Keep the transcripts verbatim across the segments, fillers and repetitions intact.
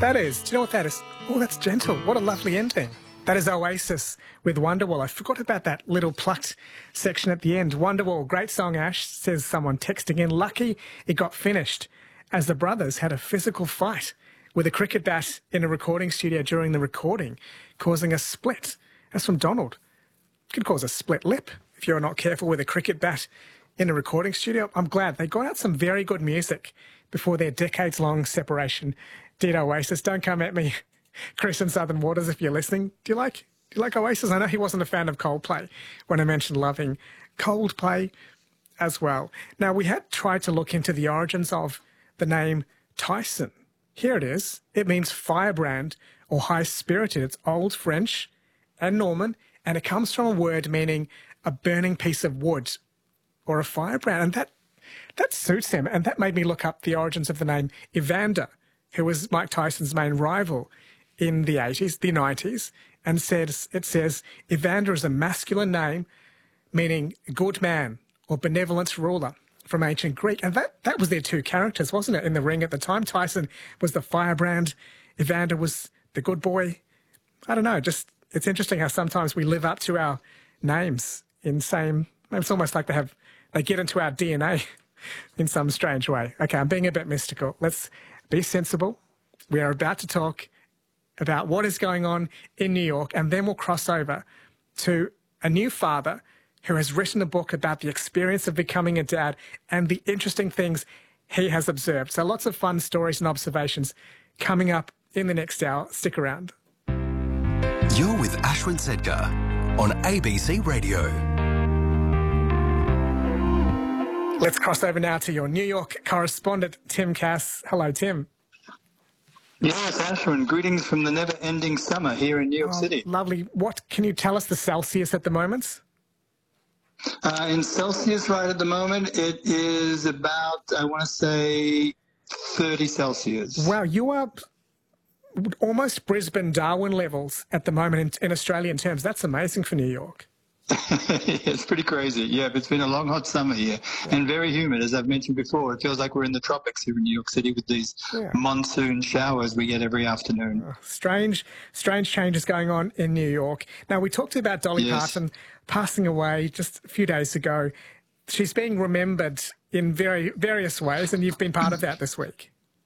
That is. Do you know what that is? Oh, that's gentle. What a lovely ending. That is Oasis with Wonderwall. I forgot about that little plucked section at the end. Wonderwall, great song, Ash, says someone texting in. Lucky it got finished as the brothers had a physical fight with a cricket bat in a recording studio during the recording, causing a split. That's from Donald. It could cause a split lip if you're not careful with a cricket bat in a recording studio. I'm glad they got out some very good music before their decades-long separation did Oasis. Don't come at me, Chris in Southern Waters, if you're listening. Do you like do you like Oasis? I know he wasn't a fan of Coldplay when I mentioned loving Coldplay as well. Now, we had tried to look into the origins of the name Tyson. Here it is. It means firebrand or high-spirited. It's Old French and Norman, and it comes from a word meaning a burning piece of wood or a firebrand. And that that suits him. And that made me look up the origins of the name Evander, who was Mike Tyson's main rival in the eighties, the nineties, and says it says Evander is a masculine name meaning good man or benevolent ruler from ancient Greek. And that, that was their two characters, wasn't it, in the ring at the time? Tyson was the firebrand. Evander was the good boy. I don't know, just it's interesting how sometimes we live up to our names in same, it's almost like they have, they get into our D N A in some strange way. Okay, I'm being a bit mystical. Let's be sensible. We are about to talk about what is going on in New York, and then we'll cross over to a new father who has written a book about the experience of becoming a dad and the interesting things he has observed. So lots of fun stories and observations coming up in the next hour. Stick around. You're with Ashwin Sedkar on A B C Radio. Let's cross over now to your New York correspondent, Tim Cass. Hello, Tim. Yes, Ashwin, greetings from the never-ending summer here in New York oh, City. Lovely. What can you tell us the Celsius at the moment? Uh, in Celsius right at the moment, it is about, I want to say, thirty Celsius. Wow, you are almost Brisbane, Darwin levels at the moment in, in Australian terms. That's amazing for New York. It's pretty crazy. Yeah, but it's been a long, hot summer here yeah. and very humid, as I've mentioned before. It feels like we're in the tropics here in New York City with these yeah. monsoon showers we get every afternoon. Oh, strange, strange changes going on in New York. Now, we talked about Dolly yes. Parton passing away just a few days ago. She's being remembered in very various ways, and you've been part of that this week.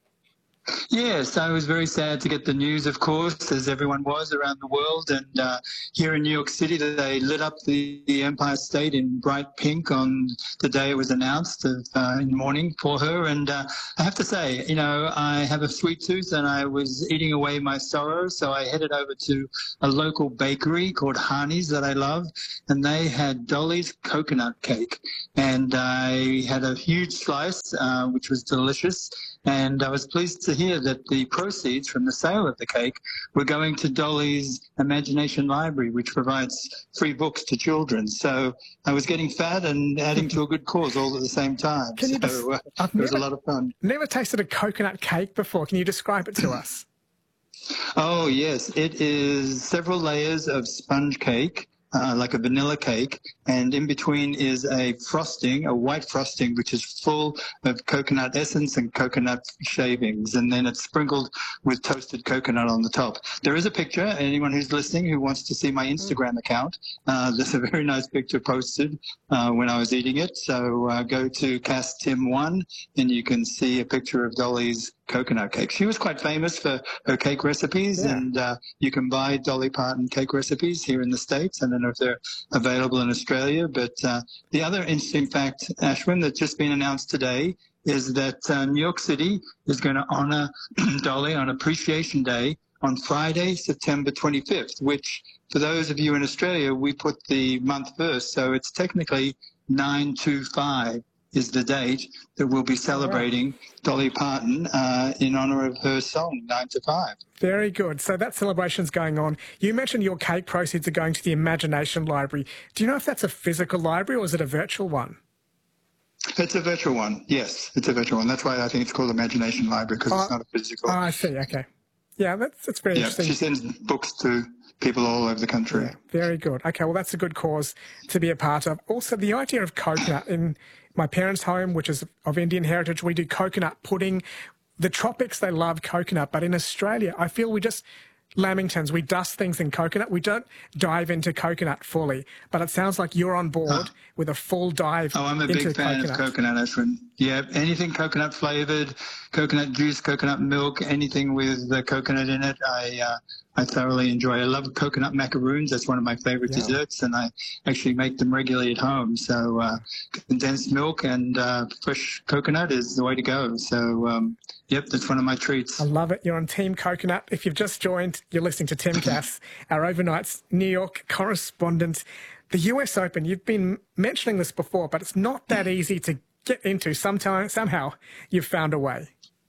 Yes, I was very sad to get the news, of course, as everyone was around the world. And uh, here in New York City, they lit up the, the Empire State in bright pink on the day it was announced of, uh, in mourning for her. And uh, I have to say, you know, I have a sweet tooth and I was eating away my sorrow. So I headed over to a local bakery called Harney's that I love. And they had Dolly's coconut cake. And I had a huge slice, uh, which was delicious. And I was pleased to hear that the proceeds from the sale of the cake were going to Dolly's Imagination Library, which provides free books to children. So I was getting fat and adding to a good cause all at the same time. Can you so uh, I've it was never, a lot of fun. Never tasted a coconut cake before. Can you describe it to us? Oh, yes. It is several layers of sponge cake. Uh, like a vanilla cake, and in between is a frosting, a white frosting, which is full of coconut essence and coconut shavings, and then it's sprinkled with toasted coconut on the top. There is a picture. Anyone who's listening who wants to see my Instagram account, uh, there's a very nice picture posted uh, when I was eating it. So uh, go to Cast Tim one, and you can see a picture of Dolly's coconut cake. She was quite famous for her cake recipes, yeah. and uh, you can buy Dolly Parton cake recipes here in the States. I don't know if they're available in Australia, but uh, the other interesting fact, Ashwin, that's just been announced today is that uh, New York City is going to honor Dolly on Appreciation Day on Friday, September twenty-fifth, which for those of you in Australia, we put the month first, so it's technically nine two five. Is the date that we'll be celebrating right. Dolly Parton uh, in honour of her song, nine to five. Very good. So that celebration's going on. You mentioned your cake proceeds are going to the Imagination Library. Do you know if that's a physical library or is it a virtual one? It's a virtual one, yes. It's a virtual one. That's why I think it's called Imagination Library, because uh, it's not a physical. Oh, I see. Okay. Yeah, that's, that's very yeah, interesting. She sends books to people all over the country. Yeah, very good. Okay, well, that's a good cause to be a part of. Also, the idea of coconut in my parents' home, which is of Indian heritage, we do coconut pudding. the tropics, they love coconut, but in Australia, I feel we just, Lamingtons, we dust things in coconut. We don't dive into coconut fully, but it sounds like you're on board Huh. with a full dive Oh, I'm a into big fan coconut. of coconut, Ashwin. Yeah, anything coconut flavored, coconut juice, coconut milk, anything with the coconut in it, I uh, I thoroughly enjoy. I love coconut macaroons. That's one of my favorite Yeah. desserts, and I actually make them regularly at home. So uh, condensed milk and uh, fresh coconut is the way to go. So, um, yep, that's one of my treats. I love it. You're on Team Coconut. If you've just joined, you're listening to Tim Cass, our overnight New York correspondent. The U S Open, you've been mentioning this before, but it's not that easy to get into. Sometime, somehow you've found a way.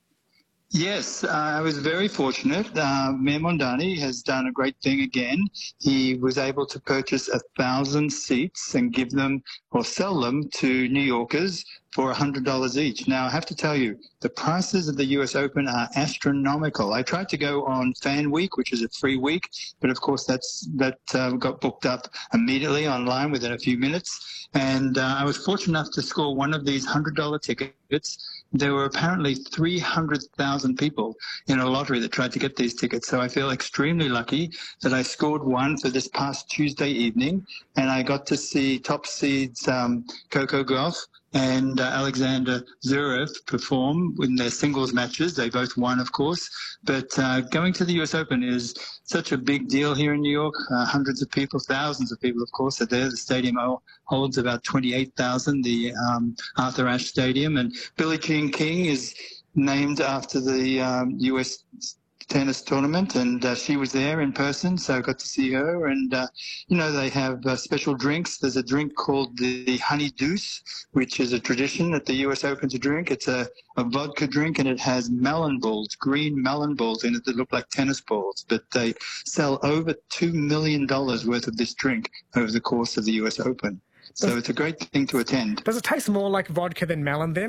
Yes, uh, I was very fortunate. Uh, Mayor Mondani has done a great thing again. He was able to purchase a thousand seats and give them or sell them to New Yorkers for one hundred dollars each. Now, I have to tell you, the prices of the U S Open are astronomical. I tried to go on Fan Week, which is a free week, but of course that's that uh, got booked up immediately online within a few minutes. And uh, I was fortunate enough to score one of these one hundred dollar tickets. There were apparently three hundred thousand people in a lottery that tried to get these tickets. So I feel extremely lucky that I scored one for this past Tuesday evening, and I got to see top seeds um, Coco Gauff and uh, Alexander Zverev perform in their singles matches. They both won, of course. But uh, going to the U S Open is such a big deal here in New York. Uh, hundreds of people, thousands of people, of course, are there. The stadium holds about twenty-eight thousand, the um, Arthur Ashe Stadium. And Billie Jean King is named after the um, U S tennis tournament, and uh, she was there in person, so I got to see her. And uh, you know, they have uh, special drinks. There's a drink called the, the Honey Deuce, which is a tradition at the U S Open to drink. It's a, a vodka drink, and it has melon balls, green melon balls in it that look like tennis balls. But they sell over two million dollars worth of this drink over the course of the U S Open. So Does, it's a great thing to attend. Does it taste more like vodka than melon then?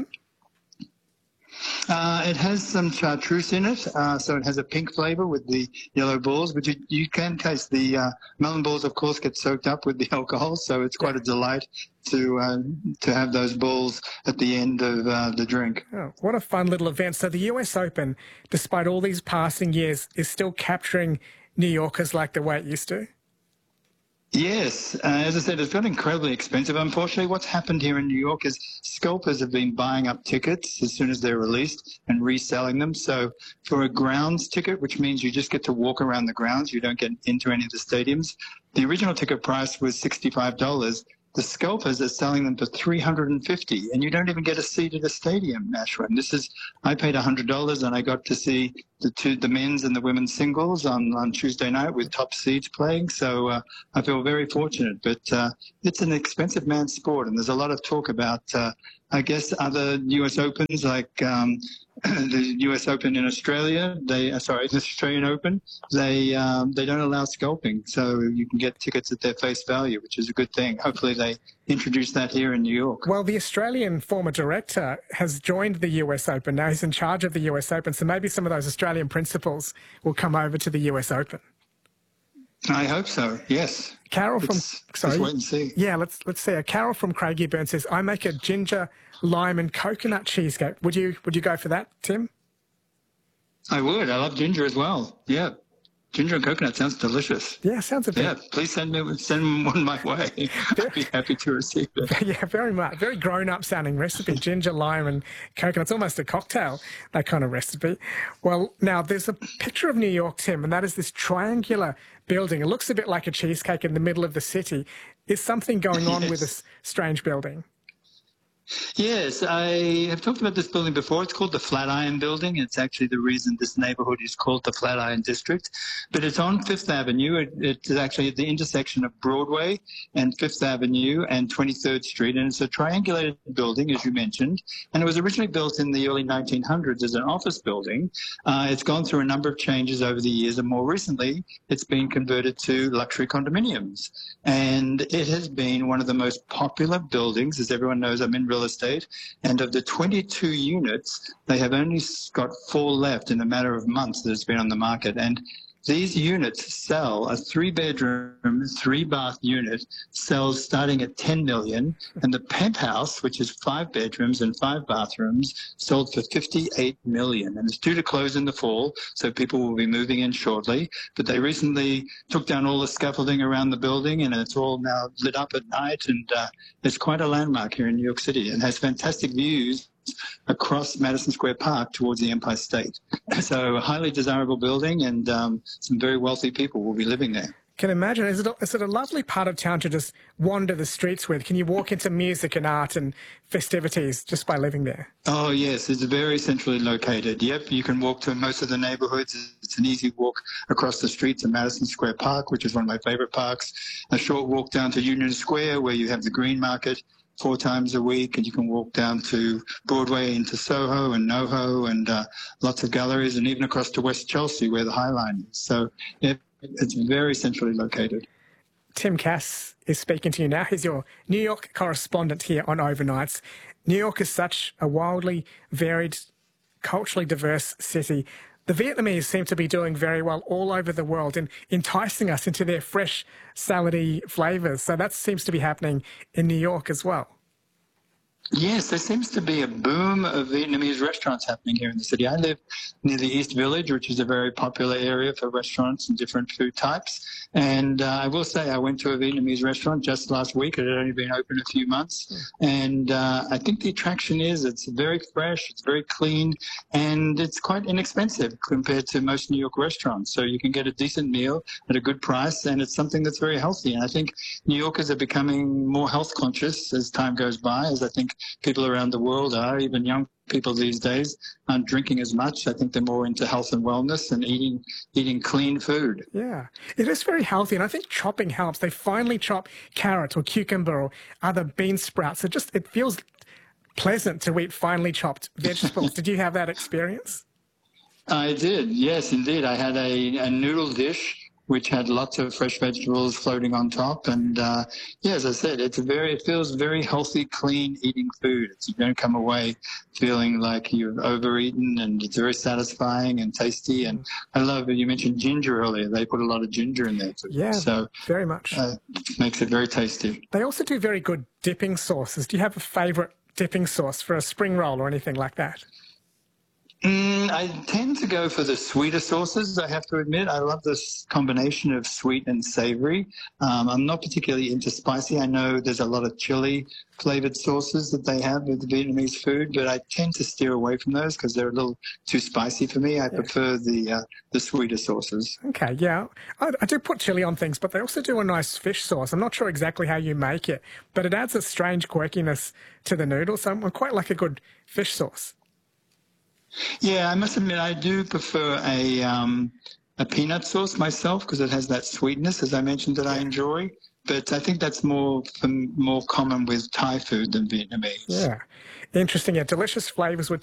Uh, it has some chartreuse in it, uh, so it has a pink flavor with the yellow balls, but you, you can taste the uh, melon balls, of course, get soaked up with the alcohol, so it's quite a delight to uh, to have those balls at the end of uh, the drink. Oh, what a fun little event. So the U S Open, despite all these passing years, is still capturing New Yorkers like the way it used to? Yes, uh, as I said, it's got incredibly expensive. Unfortunately, what's happened here in New York is scalpers have been buying up tickets as soon as they're released and reselling them. So for a grounds ticket, which means you just get to walk around the grounds, you don't get into any of the stadiums, the original ticket price was sixty-five dollars. The scalpers are selling them for three hundred fifty dollars, and you don't even get a seat at a stadium, Ashwin. This is, I paid one hundred dollars, and I got to see the two, the men's and the women's singles on, on Tuesday night with top seeds playing. So uh, I feel very fortunate, but uh, it's an expensive man's sport, and there's a lot of talk about, uh, I guess, other U S Opens like um, the U S Open in Australia. They, uh, sorry, the Australian Open. They um, they don't allow scalping, so you can get tickets at their face value, which is a good thing. Hopefully, they introduce that here in New York. Well, the Australian former director has joined the U S Open. Now he's in charge of the U S Open, so maybe some of those Australian principles will come over to the U S Open. I hope so. Yes. Carol from Let's, sorry, let's wait and see. Yeah, let's let's see. A Carol from Craigieburn says, "I make a ginger, lime, and coconut cheesecake." Would you would you go for that, Tim? I would. I love ginger as well. Yeah. Ginger and coconut sounds delicious. Yeah, sounds a bit. Yeah, please send me send one my way. I'd be happy to receive it. Yeah, very much. Very grown-up sounding recipe. Ginger, lime, and coconut. It's almost a cocktail, that kind of recipe. Well, now there's a picture of New York, Tim, and that is this triangular building. It looks a bit like a cheesecake in the middle of the city. Is something going on Yes. with this strange building? Yes, I have talked about this building before. It's called the Flatiron Building. It's actually the reason this neighborhood is called the Flatiron District. But it's on Fifth Avenue. It, it's actually at the intersection of Broadway and Fifth Avenue and twenty-third Street. And it's a triangulated building, as you mentioned. And it was originally built in the early nineteen hundreds as an office building. Uh, it's gone through a number of changes over the years. And more recently, it's been converted to luxury condominiums. And it has been one of the most popular buildings. As everyone knows, I'm in real estate, and of the twenty-two units, they have only got four left in a matter of months that it's been on the market. And These units sell, a three-bedroom, three-bath unit sells starting at ten million dollars, and the penthouse, which is five bedrooms and five bathrooms, sold for fifty-eight million dollars. And it's due to close in the fall, so people will be moving in shortly. But they recently took down all the scaffolding around the building, and it's all now lit up at night, and uh, it's quite a landmark here in New York City, and has fantastic views across Madison Square Park towards the Empire State. So a highly desirable building, and um, some very wealthy people will be living there. Can imagine. Is it, a, is it a lovely part of town to just wander the streets with? Can you walk into music and art and festivities just by living there? Oh, yes. It's very centrally located. Yep, you can walk to most of the neighborhoods. It's an easy walk across the street to Madison Square Park, which is one of my favorite parks. A short walk down to Union Square, where you have the Green Market four times a week, and you can walk down to Broadway into Soho and NoHo, and uh, lots of galleries, and even across to West Chelsea, where the High Line is. So it, it's very centrally located. Tim Cass is speaking to you now. He's your New York correspondent here on Overnights. New York is such a wildly varied, culturally diverse city. The Vietnamese seem to be doing very well all over the world and enticing us into their fresh, salady flavours. So that seems to be happening in New York as well. Yes, there seems to be a boom of Vietnamese restaurants happening here in the city. I live near the East Village, which is a very popular area for restaurants and different food types. And uh, I will say I went to a Vietnamese restaurant just last week. It had only been open a few months. And uh, I think the attraction is it's very fresh, it's very clean, and it's quite inexpensive compared to most New York restaurants. So you can get a decent meal at a good price, and it's something that's very healthy. And I think New Yorkers are becoming more health conscious as time goes by, as I think people around the world are. Even young people these days aren't drinking as much. I think they're more into health and wellness and eating eating clean food. Yeah, it is very healthy, and I think chopping helps. They finally chop carrot or cucumber or other bean sprouts. It just it feels pleasant to eat finely chopped vegetables. Did you have that experience? I did, yes, indeed. I had a, a noodle dish which had lots of fresh vegetables floating on top. And uh, yeah, as I said, it's a very, it feels very healthy, clean eating food. It's, you don't come away feeling like you've overeaten, and it's very satisfying and tasty. And I love, you mentioned ginger earlier. They put a lot of ginger in there too. Yeah, so, very much. Uh, makes it very tasty. They also do very good dipping sauces. Do you have a favourite dipping sauce for a spring roll or anything like that? Mm, I tend to go for the sweeter sauces, I have to admit. I love this combination of sweet and savory. Um, I'm not particularly into spicy. I know there's a lot of chili flavored sauces that they have with the Vietnamese food, but I tend to steer away from those because they're a little too spicy for me. I yeah. prefer the uh, the sweeter sauces. Okay, yeah. I, I do put chili on things, but they also do a nice fish sauce. I'm not sure exactly how you make it, but it adds a strange quirkiness to the noodles. So I quite like a good fish sauce. Yeah, I must admit I do prefer a um, a peanut sauce myself because it has that sweetness, as I mentioned, that I enjoy. But I think that's more more common with Thai food than Vietnamese. Yeah, interesting. Yeah, delicious flavours with